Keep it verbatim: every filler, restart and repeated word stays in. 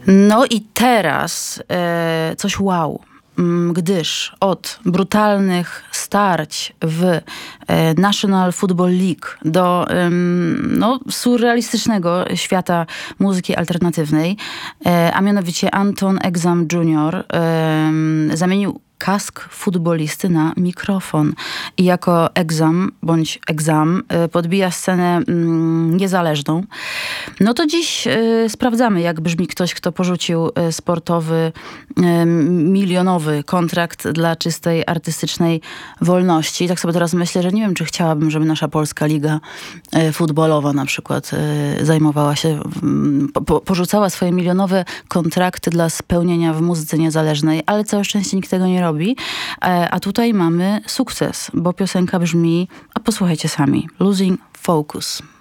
No i teraz e, coś wow. Gdyż od brutalnych starć w e, National Football League do e, no, surrealistycznego świata muzyki alternatywnej, e, a mianowicie Anton Exum junior e, zamienił kask futbolisty na mikrofon i jako Exum bądź Exam y, podbija scenę mm, niezależną. No to dziś y, sprawdzamy, jak brzmi ktoś, kto porzucił y, sportowy, y, milionowy kontrakt dla czystej artystycznej wolności. I tak sobie teraz myślę, że nie wiem, czy chciałabym, żeby nasza polska liga y, futbolowa na przykład y, zajmowała się, y, po, porzucała swoje milionowe kontrakty dla spełnienia w muzyce niezależnej, ale całe szczęście nikt tego nie robi. A tutaj mamy sukces, bo piosenka brzmi, a posłuchajcie sami, Losing Focus.